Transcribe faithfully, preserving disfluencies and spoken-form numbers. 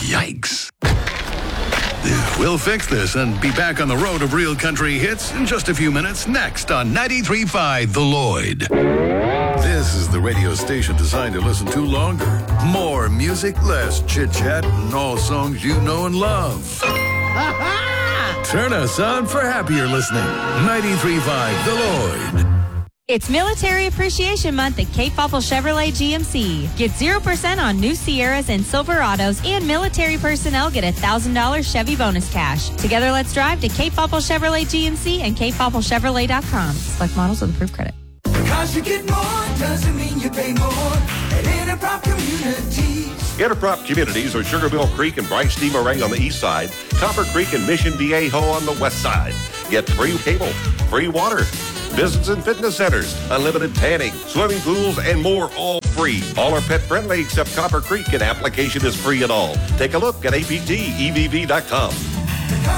Yikes. We'll fix this and be back on the road of real country hits in just a few minutes. Next on ninety-three point five The Lloyd. This is the radio station designed to listen to longer. More music, less chit-chat, and all songs you know and love. Turn us on for happier listening. ninety-three point five The Lloyd. It's Military Appreciation Month at Cape Popple Chevrolet G M C. Get zero percent on new Sierras and Silverados, and military personnel get a one thousand dollars Chevy bonus cash. Together, let's drive to Cape Popple Chevrolet G M C and cape popple chevrolet dot com. Select models with approved credit. Because you get more doesn't mean you pay more at Interprop Communities. Interprop Communities are Sugar Mill Creek and Bryce D. Moraine on the east side, Copper Creek and Mission Viejo on the west side. Get free cable, free water, business and fitness centers, unlimited tanning, swimming pools, and more, all free. All are pet friendly except Copper Creek, and application is free and all. Take a look at A P T E V V dot com.